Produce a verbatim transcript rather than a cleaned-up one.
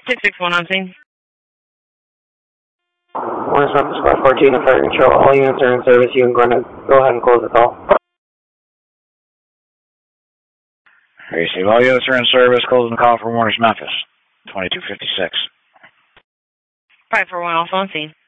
six six one on scene. Morris Memphis five fourteen, and fire control. All units are in service. You can go ahead, go ahead and close the call. Receive. All units are in service. Closing the call for Morris Memphis. twenty-two fifty-six. five four one, also on scene.